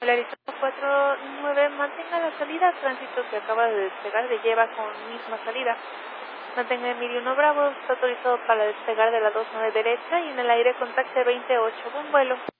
Arizona 49, mantenga la salida, tránsito que acaba de despegar de lleva con misma salida. Mantenga Emilio 1 Bravo, está autorizado para despegar de la 29 derecha y en el aire contacte 28, buen vuelo.